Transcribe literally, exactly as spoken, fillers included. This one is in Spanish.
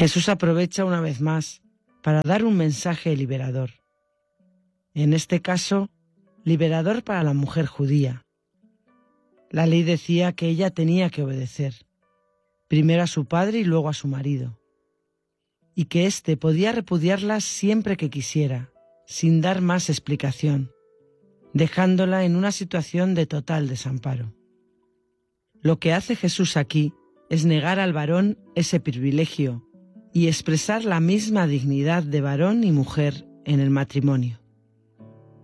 Jesús aprovecha una vez más para dar un mensaje liberador. En este caso, liberador para la mujer judía. La ley decía que ella tenía que obedecer, primero a su padre y luego a su marido, y que éste podía repudiarla siempre que quisiera, sin dar más explicación, dejándola en una situación de total desamparo. Lo que hace Jesús aquí es negar al varón ese privilegio y expresar la misma dignidad de varón y mujer en el matrimonio.